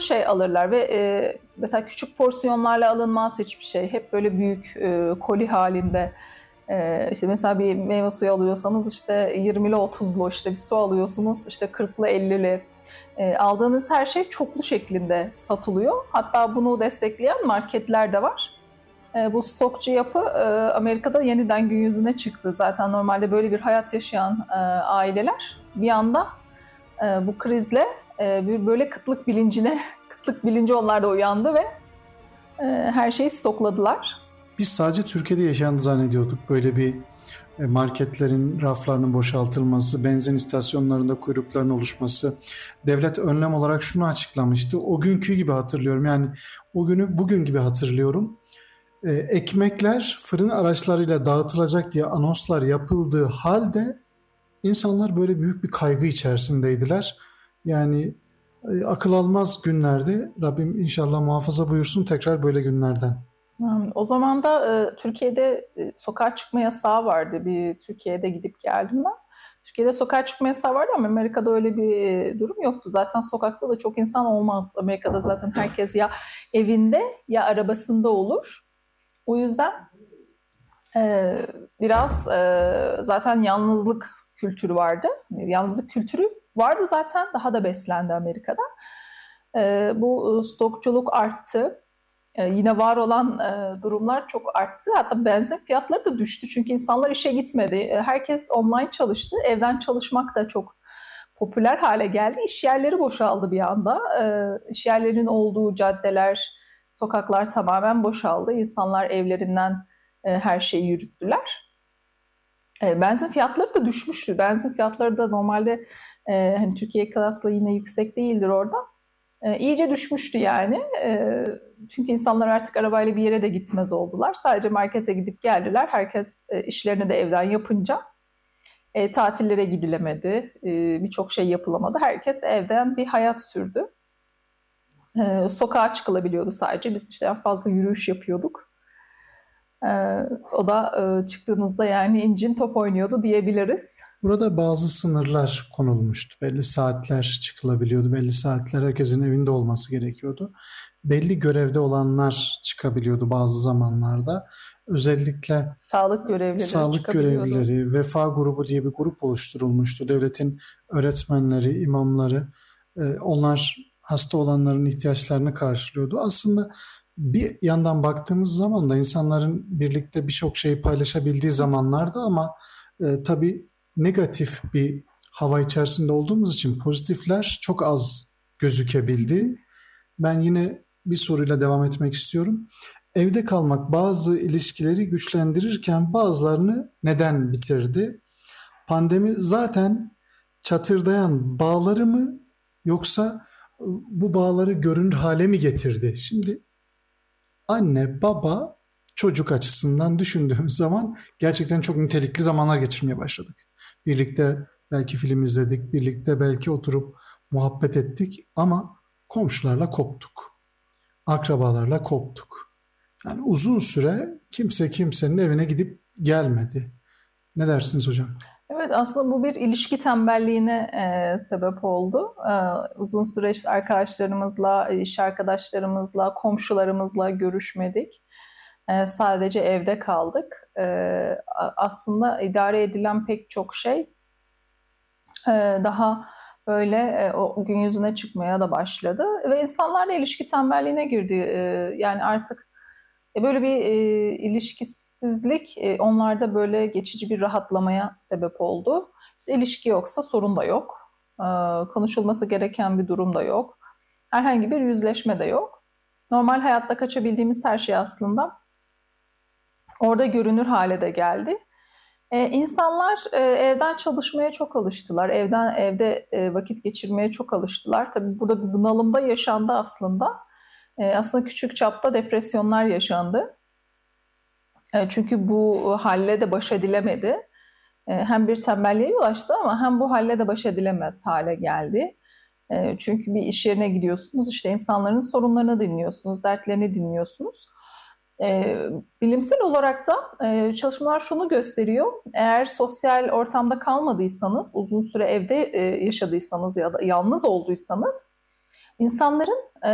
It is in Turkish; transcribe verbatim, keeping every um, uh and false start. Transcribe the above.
şey alırlar ve e, mesela küçük porsiyonlarla alınmaz hiçbir şey. Hep böyle büyük e, koli halinde. E, işte mesela bir meyve suyu alıyorsanız işte yirmili otuzlu, işte bir su alıyorsunuz işte kırklı ellili. E, aldığınız her şey çoklu şeklinde satılıyor. Hatta bunu destekleyen marketler de var. E, bu stokçu yapı e, Amerika'da yeniden gün yüzüne çıktı. Zaten normalde böyle bir hayat yaşayan e, aileler bir anda e, bu krizle e, bir böyle kıtlık bilincine, kıtlık bilinci onlarda uyandı ve e, her şeyi stokladılar. Biz sadece Türkiye'de yaşandığını zannediyorduk. Böyle bir marketlerin raflarının boşaltılması, benzin istasyonlarında kuyrukların oluşması. Devlet önlem olarak şunu açıklamıştı. O günkü gibi hatırlıyorum. Yani o günü bugün gibi hatırlıyorum. Ee, ekmekler fırın araçlarıyla dağıtılacak diye anonslar yapıldığı halde insanlar böyle büyük bir kaygı içerisindeydiler. Yani e, akıl almaz günlerdi. Rabbim inşallah muhafaza buyursun tekrar böyle günlerden. Hmm, O zaman da e, Türkiye'de e, sokağa çıkma yasağı vardı. Bir Türkiye'de gidip geldim ben. Türkiye'de sokağa çıkma yasağı vardı ama Amerika'da öyle bir e, durum yoktu. Zaten sokakta da çok insan olmaz. Amerika'da zaten herkes ya evinde ya arabasında olur. O yüzden e, biraz e, zaten yalnızlık kültürü vardı. Yalnızlık kültürü vardı zaten, daha da beslendi Amerika'da. E, bu stokçuluk arttı. Ee, yine var olan e, durumlar çok arttı. Hatta benzin fiyatları da düştü. Çünkü insanlar işe gitmedi. E, herkes online çalıştı. Evden çalışmak da çok popüler hale geldi. İş yerleri boşaldı bir anda. E, iş yerlerinin olduğu caddeler, sokaklar tamamen boşaldı. İnsanlar evlerinden e, her şeyi yürüttüler. E, benzin fiyatları da düşmüştü. Benzin fiyatları da normalde e, hani Türkiye kıyasla yine yüksek değildir orada. E, iyice düşmüştü yani. E, çünkü insanlar artık arabayla bir yere de gitmez oldular. Sadece markete gidip geldiler. Herkes e, işlerini de evden yapınca e, tatillere gidilemedi. E, birçok şey yapılamadı. Herkes evden bir hayat sürdü. E, sokağa çıkılabiliyordu sadece. Biz işte en fazla yürüyüş yapıyorduk. E, o da e, çıktığınızda yani incin top oynuyordu diyebiliriz. Burada bazı sınırlar konulmuştu. Belli saatler çıkılabiliyordu. Belli saatler herkesin evinde olması gerekiyordu. Belli görevde olanlar çıkabiliyordu bazı zamanlarda. Özellikle Sağlık görevlileri sağlık çıkabiliyordu. görevlileri, vefa grubu diye bir grup oluşturulmuştu. Devletin öğretmenleri, imamları, e, onlar hasta olanların ihtiyaçlarını karşılıyordu. Aslında bir yandan baktığımız zaman da insanların birlikte birçok şeyi paylaşabildiği zamanlardı ama e, tabii negatif bir hava içerisinde olduğumuz için pozitifler çok az gözükebildi. Ben yine bir soruyla devam etmek istiyorum. Evde kalmak bazı ilişkileri güçlendirirken bazılarını neden bitirdi? Pandemi zaten çatırdayan bağları mı yoksa bu bağları görünür hale mi getirdi? Şimdi anne, baba, çocuk açısından düşündüğümüz zaman gerçekten çok nitelikli zamanlar geçirmeye başladık. Birlikte belki film izledik, birlikte belki oturup muhabbet ettik ama komşularla koptuk, akrabalarla koptuk. Yani uzun süre kimse kimsenin evine gidip gelmedi. Ne dersiniz hocam? Evet, aslında bu bir ilişki tembelliğine e, sebep oldu. E, uzun süre işte arkadaşlarımızla, iş arkadaşlarımızla, komşularımızla görüşmedik. E, sadece evde kaldık. E, aslında idare edilen pek çok şey e, daha böyle e, o gün yüzüne çıkmaya da başladı. Ve insanlarla ilişki tembelliğine girdi. E, yani artık e, böyle bir e, ilişkisizlik e, onlarda böyle geçici bir rahatlamaya sebep oldu. İşte ilişki yoksa sorun da yok. E, konuşulması gereken bir durum da yok. Herhangi bir yüzleşme de yok. Normal hayatta kaçabildiğimiz her şey aslında orada görünür hale de geldi. E, insanlar e, evden çalışmaya çok alıştılar. Evden evde e, vakit geçirmeye çok alıştılar. Tabii burada bir bunalımda yaşandı aslında. E, aslında küçük çapta depresyonlar yaşandı. E, çünkü bu halle de baş edilemedi. E, hem bir tembelliğe yol açtı ama hem bu halle de baş edilemez hale geldi. E, çünkü bir iş yerine gidiyorsunuz, işte insanların sorunlarını dinliyorsunuz, dertlerini dinliyorsunuz. E, bilimsel olarak da e, çalışmalar şunu gösteriyor. Eğer sosyal ortamda kalmadıysanız, uzun süre evde e, yaşadıysanız ya da yalnız olduysanız, insanların